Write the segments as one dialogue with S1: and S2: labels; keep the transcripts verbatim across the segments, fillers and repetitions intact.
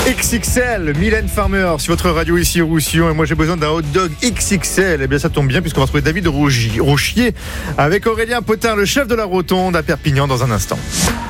S1: X X L, Mylène Farmer sur votre radio ici au Roussillon. Et moi j'ai besoin d'un hot dog X X L. Et bien ça tombe bien puisqu'on va retrouver David Rochier avec Aurélien Potard, le chef de la Rotonde à Perpignan dans un instant.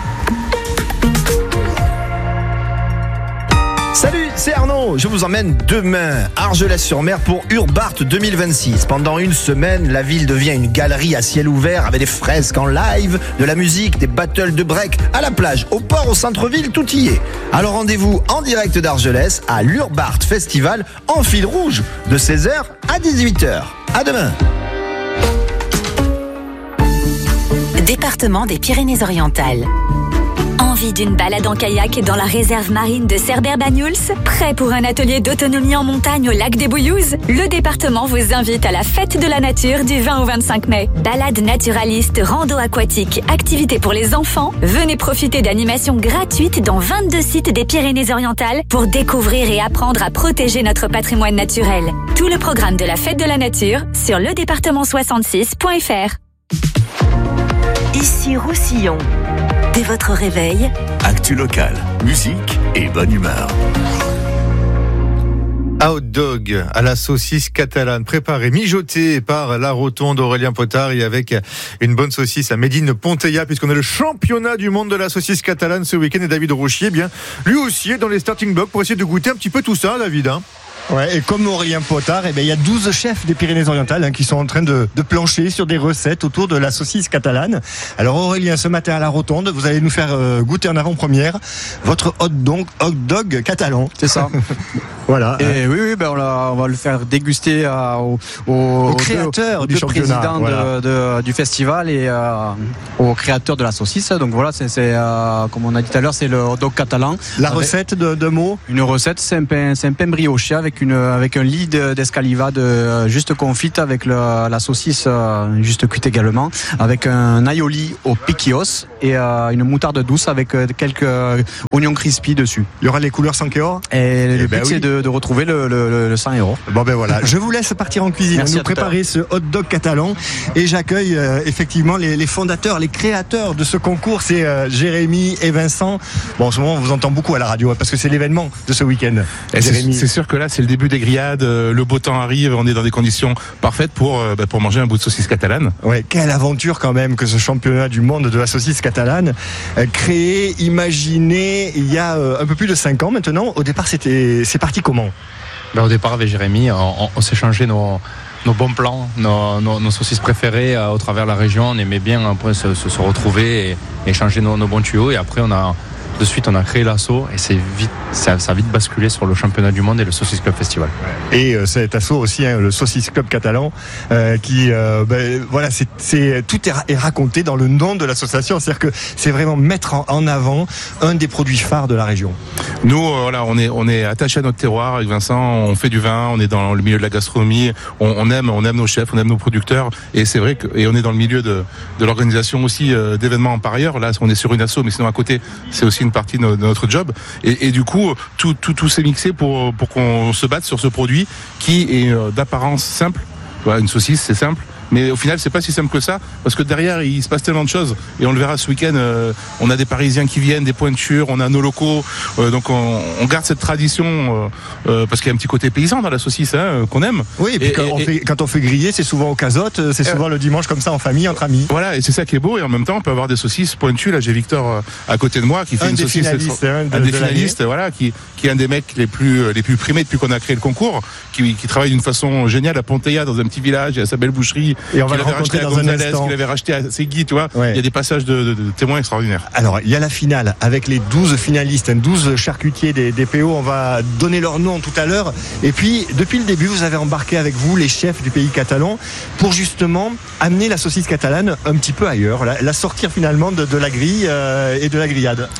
S2: Salut, c'est Arnaud. Je vous emmène demain à Argelès-sur-Mer pour Urbart deux mille vingt-six. Pendant une semaine, la ville devient une galerie à ciel ouvert avec des fresques en live, de la musique, des battles de break, à la plage, au port, au centre-ville, tout y est. Alors rendez-vous en direct d'Argelès à l'Urbart Festival en fil rouge de seize heures à dix-huit heures. À demain.
S3: Département des Pyrénées-Orientales. Envie d'une balade en kayak dans la réserve marine de Cerbère-Banyuls? Prêt pour un atelier d'autonomie en montagne au lac des Bouillouzes? Le département vous invite à la fête de la nature du vingt au vingt-cinq mai. Balade naturaliste, rando aquatique, activités pour les enfants. Venez profiter d'animations gratuites dans vingt-deux sites des Pyrénées-Orientales pour découvrir et apprendre à protéger notre patrimoine naturel. Tout le programme de la fête de la nature sur le département soixante-six point f r. Ici Roussillon. Dès votre réveil,
S4: actu local, musique et bonne humeur.
S1: Hot dog à la saucisse catalane, préparé, mijoté par la Rotonde Aurélien Potard et avec une bonne saucisse à Médine Ponteilla, puisqu'on a le championnat du monde de la saucisse catalane ce week-end. Et David Rochier, bien, lui aussi est dans les starting blocks pour essayer de goûter un petit peu tout ça, David. Hein.
S5: Ouais, et comme Aurélien Potard, eh ben, il y a douze chefs des Pyrénées-Orientales hein, qui sont en train de, de plancher sur des recettes autour de la saucisse catalane. Alors Aurélien, ce matin à la Rotonde, vous allez nous faire euh, goûter en avant-première votre hot dog, hot dog catalan.
S6: C'est ça.
S5: Voilà.
S6: Et hein. oui, oui, ben on, la, on va le faire déguster euh, au, au,
S5: au créateur du championnat,
S6: président
S5: voilà.
S6: de, de, du festival et euh, au créateur de la saucisse. Donc voilà, c'est, c'est euh, comme on a dit tout à l'heure, c'est le hot dog catalan.
S5: La recette de, de mots.
S6: Une recette, c'est un pain, c'est un pain brioché avec Une, avec un lit d'escalivade euh, juste confite avec le, la saucisse euh, juste cuite également, avec un aioli au piquillos et euh, une moutarde douce avec euh, quelques euh, oignons crispy dessus.
S5: Il y aura les couleurs cinq euros.
S6: Et le
S5: eh
S6: but
S5: ben
S6: c'est
S5: oui.
S6: de, de retrouver le, le, le cent euros.
S5: Bon ben voilà, je vous laisse partir en cuisine,
S6: Merci
S5: nous préparer ce hot dog catalan et j'accueille euh, effectivement les, les fondateurs, les créateurs de ce concours, c'est euh, Jérémy et Vincent. Bon en ce moment on vous entend beaucoup à la radio parce que c'est l'événement de ce week-end.
S7: C'est, c'est sûr que là c'est le début des grillades, le beau temps arrive, on est dans des conditions parfaites pour, bah, pour manger un bout de saucisse catalane.
S5: Ouais, quelle aventure quand même que ce championnat du monde de la saucisse catalane, euh, créé, imaginé il y a euh, un peu plus de cinq ans maintenant. Au départ c'était, c'est parti comment?
S8: Ben, au départ avec Jérémy, on, on s'est changé nos, nos bons plans, nos, nos, nos saucisses préférées euh, au travers de la région. On aimait bien après se, se, se retrouver et, et changer nos, nos bons tuyaux. Et après on a de suite on a créé l'assaut et c'est vite, ça, ça a vite basculé sur le championnat du monde et le Saucisse Club Festival.
S5: Et euh, cet assaut aussi, hein, le Saucisse Club catalan, euh, qui, euh, ben, voilà, c'est, c'est tout est, est raconté dans le nom de l'association. C'est-à-dire que c'est vraiment mettre en, en avant un des produits phares de la région.
S7: Nous, euh, voilà, on est on est attaché à notre terroir avec Vincent. On fait du vin, on est dans le milieu de la gastronomie. On, on aime on aime nos chefs, on aime nos producteurs. Et c'est vrai que et on est dans le milieu de de l'organisation aussi euh, d'événements par ailleurs. Là, on est sur une asso, mais sinon à côté, c'est aussi une partie de notre job et, et du coup tout, tout, tout s'est mixé pour, pour qu'on se batte sur ce produit qui est d'apparence simple. Voilà, une saucisse c'est simple mais au final c'est pas si simple que ça parce que derrière il se passe tellement de choses et on le verra ce week-end. Euh, on a des Parisiens qui viennent, des pointures, on a nos locaux, euh, donc on, on garde cette tradition euh, euh, parce qu'il y a un petit côté paysan dans la saucisse hein, qu'on aime.
S5: Oui, et puis et, quand, et, on fait, quand on fait griller c'est souvent au casotte, c'est souvent euh, le dimanche comme ça en famille, entre amis.
S7: Voilà, et c'est ça qui est beau et en même temps on peut avoir des saucisses pointues. Là j'ai Victor euh, à côté de moi qui fait
S5: un
S7: une
S5: des
S7: saucisse
S5: finalistes,
S7: un,
S5: hein, de,
S7: un des
S5: de
S7: finalistes voilà qui, qui est un des mecs les plus, les plus primés depuis qu'on a créé le concours, qui, qui travaille d'une façon géniale à Ponteilla dans un petit village, il a sa belle boucherie
S5: et on va le rencontrer dans un instant.
S7: Qu'il avait racheté à Segui, tu vois. Ouais. Il y a des passages de, de, de témoins extraordinaires.
S5: Alors, il y a la finale avec les douze finalistes, douze charcutiers des, des P O. On va donner leur nom tout à l'heure. Et puis, depuis le début, vous avez embarqué avec vous les chefs du pays catalan pour justement amener la saucisse catalane un petit peu ailleurs, la, la sortir finalement de, de la grille euh, et de la grillade.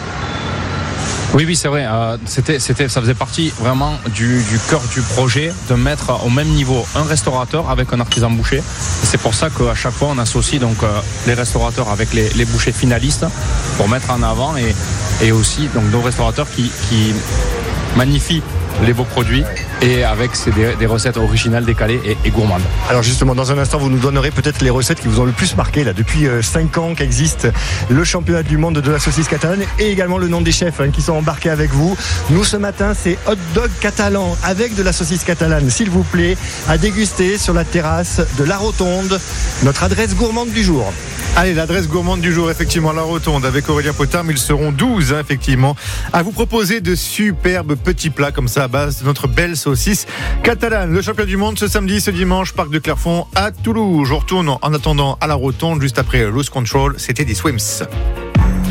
S8: Oui, oui, c'est vrai. Euh, c'était, c'était, ça faisait partie vraiment du, du cœur du projet de mettre au même niveau un restaurateur avec un artisan boucher. Et c'est pour ça qu'à chaque fois, on associe donc euh, les restaurateurs avec les, les bouchers finalistes pour mettre en avant et, et aussi donc nos restaurateurs qui, qui magnifient les beaux produits et avec des, des recettes originales, décalées et, et gourmandes.
S5: Alors justement, dans un instant, vous nous donnerez peut-être les recettes qui vous ont le plus marqué là depuis cinq ans qu'existe le championnat du monde de la saucisse catalane et également le nom des chefs hein, qui sont embarqués avec vous. Nous ce matin, c'est hot dog catalan avec de la saucisse catalane, s'il vous plaît, à déguster sur la terrasse de la Rotonde. Notre adresse gourmande du jour.
S1: Allez, l'adresse gourmande du jour, effectivement, la Rotonde avec Aurélien Potard, mais ils seront douze, hein, effectivement, à vous proposer de superbes petits plats comme ça à base de notre belle saucisse catalane. Le championnat du monde ce samedi, ce dimanche, Parc de Clerfont à Toulouse. Je retourne en attendant à la Rotonde juste après Lose Control, c'était des Swims.